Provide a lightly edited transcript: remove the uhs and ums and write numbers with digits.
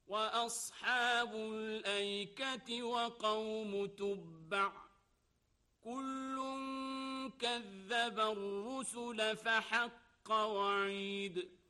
وأصحاب الأيكة وقوم تبع كل كذب الرسل فحق وعيد